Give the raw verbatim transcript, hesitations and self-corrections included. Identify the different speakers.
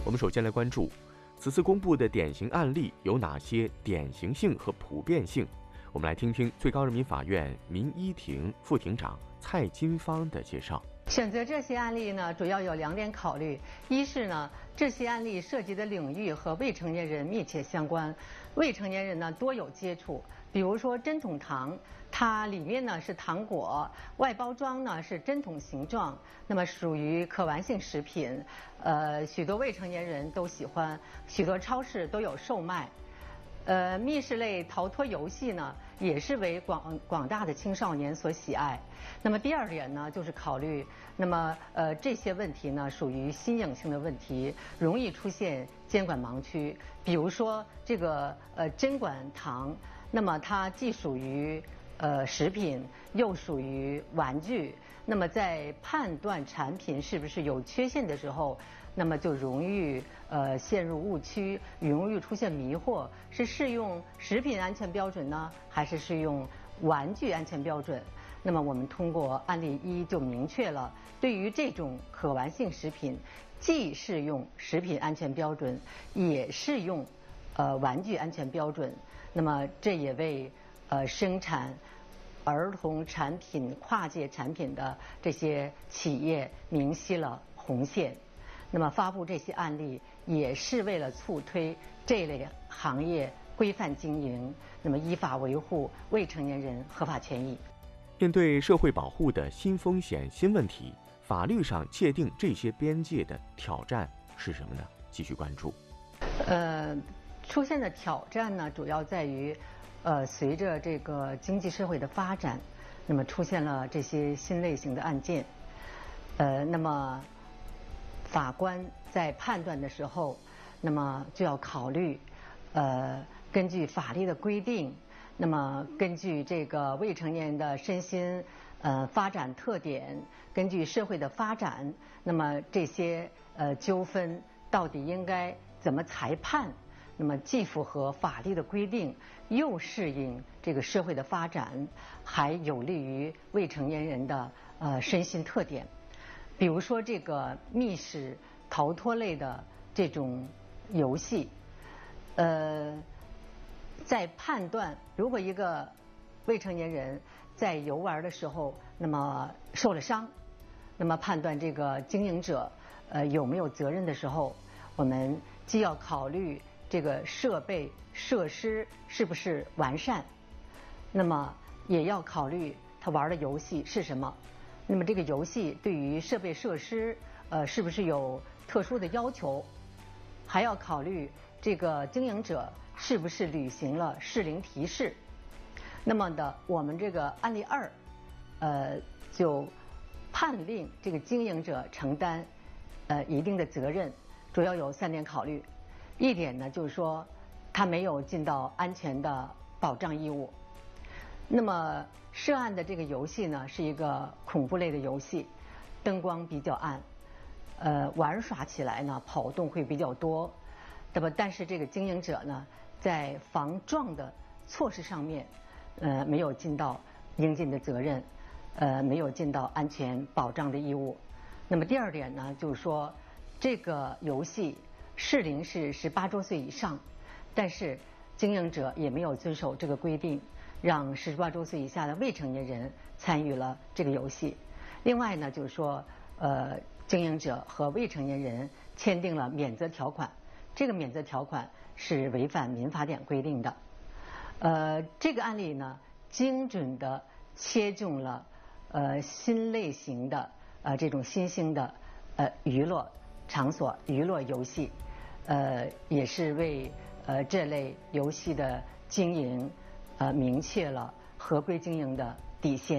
Speaker 1: 我们首先来关注此次公布的典型案例有哪些典型性和普遍性。我们来听听最高人民法院民一庭副庭长蔡金芳的介绍。
Speaker 2: 选择这些案例呢，主要有两点考虑：一是呢，这些案例涉及的领域和未成年人密切相关，未成年人呢多有接触。比如说针筒糖，它里面呢是糖果，外包装呢是针筒形状，那么属于可玩性食品，呃，许多未成年人都喜欢，许多超市都有售卖。呃，密室类逃脱游戏呢，也是为广广大的青少年所喜爱。那么第二点呢，就是考虑，那么呃这些问题呢，属于新颖性的问题，容易出现监管盲区。比如说这个呃针管糖，那么它既属于呃食品，又属于玩具。那么在判断产品是不是有缺陷的时候，那么就容易呃陷入误区，容易出现迷惑，是适用食品安全标准呢，还是适用玩具安全标准？那么我们通过案例一就明确了，对于这种可玩性食品，既适用食品安全标准，也适用呃玩具安全标准。那么这也为呃生产儿童产品、跨界产品的这些企业明晰了红线。那么发布这些案例，也是为了促推这类行业规范经营，那么依法维护未成年人合法权益。
Speaker 1: 面对社会保护的新风险、新问题，法律上界定这些边界的挑战是什么呢？继续关注。
Speaker 2: 呃，出现的挑战呢，主要在于，呃，随着这个经济社会的发展，那么出现了这些新类型的案件，呃，那么法官在判断的时候，那么就要考虑，呃，根据法律的规定，那么根据这个未成年人的身心呃发展特点，根据社会的发展，那么这些呃纠纷到底应该怎么裁判？那么既符合法律的规定，又适应这个社会的发展，还有利于未成年人的呃身心特点。比如说这个密室逃脱类的这种游戏，呃，在判断如果一个未成年人在游玩的时候，那么受了伤，那么判断这个经营者呃有没有责任的时候，我们既要考虑这个设备设施是不是完善，那么也要考虑他玩的游戏是什么。那么这个游戏对于设备设施呃是不是有特殊的要求，还要考虑这个经营者是不是履行了适龄提示。那么的我们这个案例二呃就判令这个经营者承担呃一定的责任，主要有三点考虑。一点呢就是说他没有尽到安全的保障义务。那么涉案的这个游戏呢是一个恐怖类的游戏，灯光比较暗，呃玩耍起来呢跑动会比较多。那么但是这个经营者呢在防撞的措施上面呃没有尽到应尽的责任，呃没有尽到安全保障的义务。那么第二点呢就是说这个游戏适龄是十八周岁以上，但是经营者也没有遵守这个规定，让十八周岁以下的未成年人参与了这个游戏。另外呢就是说呃经营者和未成年人签订了免责条款，这个免责条款是违反民法典规定的。呃这个案例呢精准地切中了呃新类型的呃这种新兴的呃娱乐场所、娱乐游戏，呃也是为呃这类游戏的经营呃明确了合规经营的底线。